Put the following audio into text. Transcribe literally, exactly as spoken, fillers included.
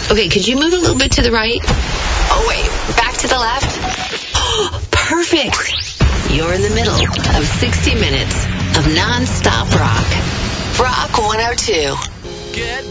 Okay, could you move a little bit to the right? Oh, wait, back to the left? Oh, perfect. You're in the middle of sixty minutes of non-stop rock. Rock one oh two. Get